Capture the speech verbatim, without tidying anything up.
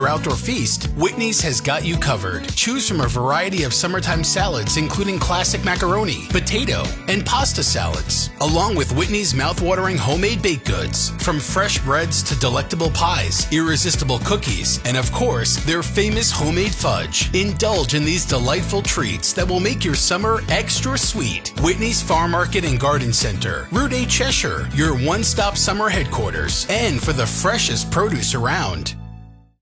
outdoor feast, Whitney's has got you covered. Choose from a variety of summertime salads, including classic macaroni, potato, and pasta salads, along with Whitney's mouthwatering homemade baked goods, from fresh breads to delectable pies, irresistible cookies, and of course, their famous homemade fudge. Indulge in these delightful treats that will make your summer extra sweet. Whitney's Farm Market and Garden Center, Route eight Cheshire, your one-stop summer headquarters, and for the freshest produce around.